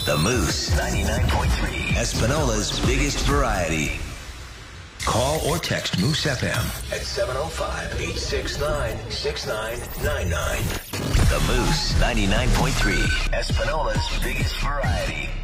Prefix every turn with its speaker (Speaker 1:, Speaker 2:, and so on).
Speaker 1: The Moose 99.3, Espinola's biggest variety. Call or text Moose FM at 705-869-6999. The Moose 99.3, Espinola's biggest variety.